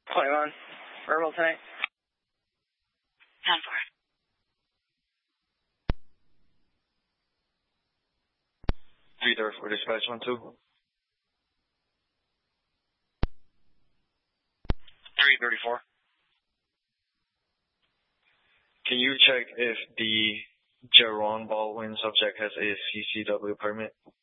21. Verbal tonight. 10-4. 334 dispatch 1-2. 334. Can you check if the Jaron Baldwin subject has a CCW permit?